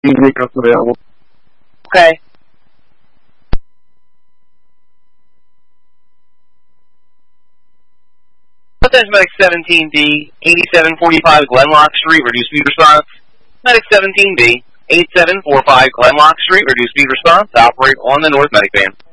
Nico's available. Okay. Medic 17B, 8745 Glenlock Street, reduced speed response. Medic 17B, 8745 Glenlock Street, reduced speed response. Operate on the North Medic van.